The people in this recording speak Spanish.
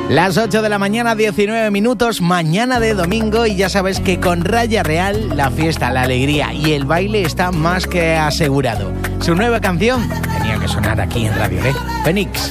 Las 8 de la mañana, 19 minutos, mañana de domingo, y ya sabes que con Raya Real la fiesta, la alegría y el baile está más que asegurado. Su nueva canción tenía que sonar aquí en Radio Le. Fénix.